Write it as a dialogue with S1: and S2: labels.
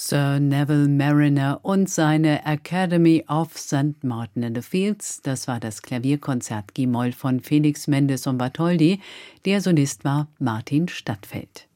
S1: Sir Neville Marriner und seine Academy of St. Martin in the Fields, das war das Klavierkonzert G-Moll von Felix Mendelssohn Bartholdy. Der Solist war Martin Stadtfeld.